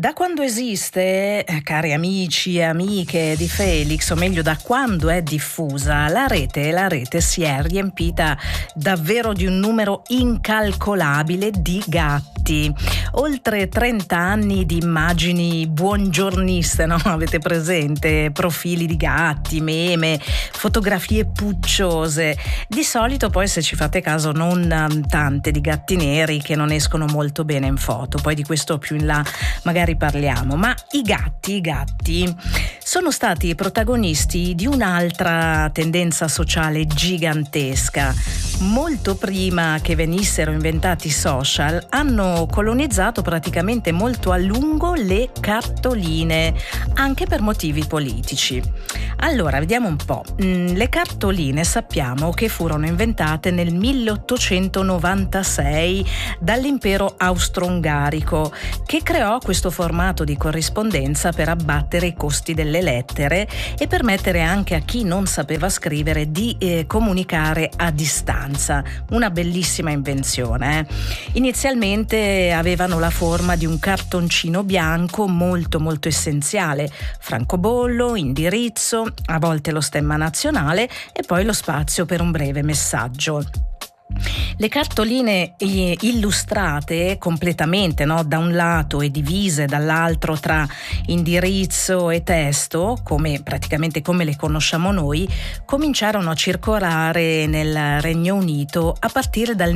Da quando esiste, cari amici e amiche di Felix, o meglio da quando è diffusa, la rete si è riempita davvero di un numero incalcolabile di gatti. Oltre 30 anni di immagini buongiorniste, no? Avete presente? Profili di gatti, meme, fotografie pucciose. Di solito poi, se ci fate caso, non tante di gatti neri che non escono molto bene in foto. Poi di questo più in là magari parliamo, ma i gatti sono stati i protagonisti di un'altra tendenza sociale gigantesca. Molto prima che venissero inventati i social, hanno colonizzato praticamente molto a lungo le cartoline, anche per motivi politici. Allora, vediamo un po'. Le cartoline sappiamo che furono inventate nel 1896 dall'impero austro-ungarico, che creò questo formato di corrispondenza per abbattere i costi delle lettere e permettere anche a chi non sapeva scrivere di comunicare a distanza. Una bellissima invenzione. Inizialmente avevano la forma di un cartoncino bianco molto molto essenziale, francobollo, indirizzo, a volte lo stemma nazionale e poi lo spazio per un breve messaggio. Le cartoline illustrate completamente, no, da un lato e divise dall'altro tra indirizzo e testo, praticamente come le conosciamo noi, cominciarono a circolare nel Regno Unito a partire dal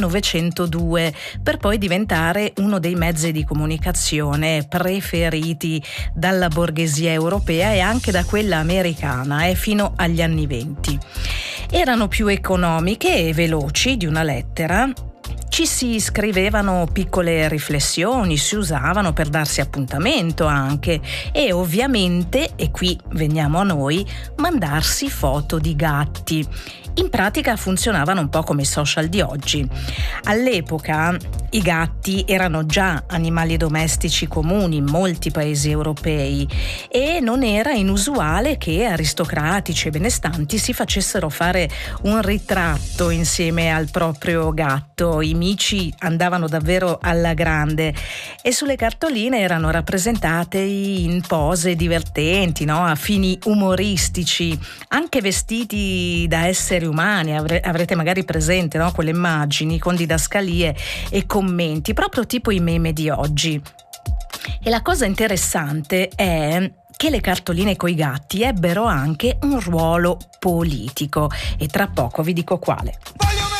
1902, per poi diventare uno dei mezzi di comunicazione preferiti dalla borghesia europea e anche da quella americana, fino agli anni '20. Erano più economiche e veloci di una lettera. Ci si scrivevano piccole riflessioni, si usavano per darsi appuntamento anche e ovviamente, e qui veniamo a noi, mandarsi foto di gatti. In pratica funzionavano un po' come i social di oggi. All'epoca i gatti erano già animali domestici comuni in molti paesi europei e non era inusuale che aristocratici e benestanti si facessero fare un ritratto insieme al proprio gatto. I mici andavano davvero alla grande e sulle cartoline erano rappresentate in pose divertenti, no? A fini umoristici, anche vestiti da esseri umani. Avrete magari presente, no? Quelle immagini con didascalie e commenti, proprio tipo i meme di oggi. E la cosa interessante è che le cartoline coi gatti ebbero anche un ruolo politico e tra poco vi dico quale.